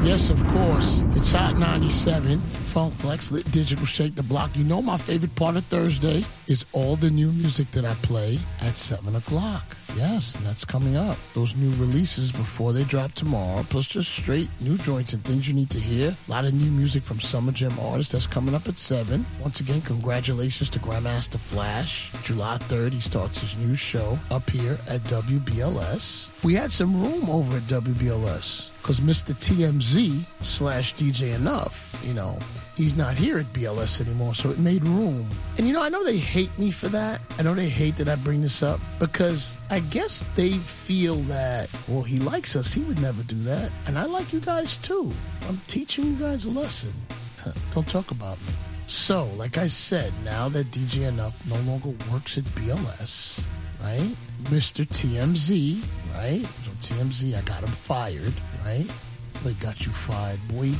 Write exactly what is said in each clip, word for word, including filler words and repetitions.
Yes, of course. It's Hot ninety-seven, Funk Flex, Lit Digital, Shake the Block. You know my favorite part of Thursday is all the new music that I play at seven o'clock. Yes, and that's coming up. Those new releases before they drop tomorrow, plus just straight new joints and things you need to hear. A lot of new music from Summer Jam artists that's coming up at seven. Once again, congratulations to Grandmaster Flash. July third, he starts his new show up here at W B L S. We had some room over at W B L S because Mister T M Z slash D J Enough, you know, he's not here at B L S anymore, so it made room. And, you know, I know they hate me for that. I know they hate that I bring this up because I guess they feel that, well, he likes us. He would never do that. And I like you guys, too. I'm teaching you guys a lesson. Don't talk about me. So, like I said, now that D J Enough no longer works at B L S, right? Mister T M Z, right? So T M Z, I got him fired, right? They got you fired, boy.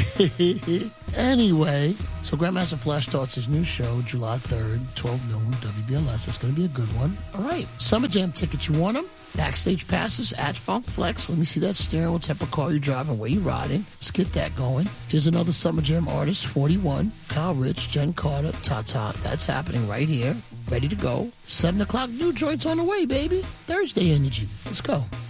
Anyway, so Grandmaster Flash starts his new show July third, twelve noon, W B L S. It's going to be a good one. All right. Summer Jam tickets, you want them? Backstage passes at Funk Flex. Let me see that steering wheel, type of car you're driving, where you riding. Let's get that going. Here's another Summer Jam artist, forty-one. Kyle Rich, Jen Carter, Tata. That's happening right here. Ready to go. seven o'clock, new joints on the way, baby. Thursday energy. Let's go.